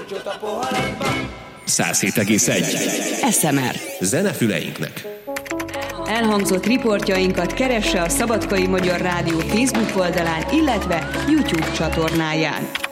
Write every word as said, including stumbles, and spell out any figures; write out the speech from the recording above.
száz hét egész egy es em er Zenefüleinknek. Elhangzott riportjainkat keresse a Szabadkai Magyar Rádió Facebook oldalán, illetve YouTube csatornáján.